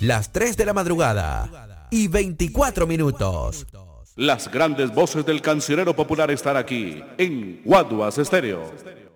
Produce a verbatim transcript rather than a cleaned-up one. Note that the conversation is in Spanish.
las tres de la madrugada y veinticuatro minutos. Las grandes voces del cancionero popular están aquí en Guaduas Estéreo.